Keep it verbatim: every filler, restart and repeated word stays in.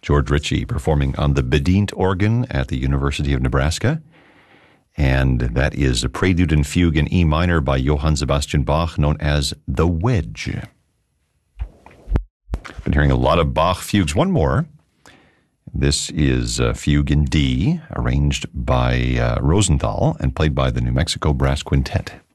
George Ritchie performing on the Bedient organ at the University of Nebraska. And that is a Prelude and Fugue in E minor by Johann Sebastian Bach, known as the Wedge. Been hearing a lot of Bach fugues. One more. This is a fugue in D, arranged by uh, Rosenthal and played by the New Mexico Brass Quintet.